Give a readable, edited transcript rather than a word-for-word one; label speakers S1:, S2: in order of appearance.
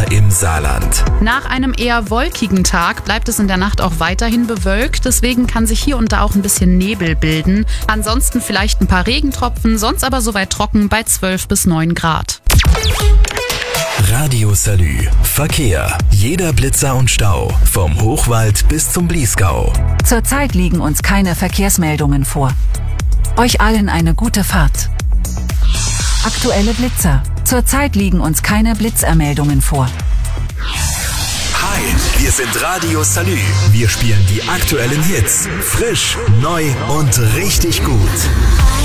S1: Wetter im Saarland.
S2: Nach einem eher wolkigen Tag bleibt es in der Nacht auch weiterhin bewölkt. Deswegen kann sich hier und da auch ein bisschen Nebel bilden. Ansonsten vielleicht ein paar Regentropfen, sonst aber soweit trocken bei 12 bis 9 Grad.
S1: Radio Salü. Verkehr. Jeder Blitzer und Stau. Vom Hochwald bis zum Bliesgau.
S3: Zurzeit liegen uns keine Verkehrsmeldungen vor. Euch allen eine gute Fahrt. Aktuelle Blitzer. Zurzeit liegen uns keine Blitzermeldungen vor.
S1: Hi, wir sind Radio Salü. Wir spielen die aktuellen Hits. Frisch, neu und richtig gut.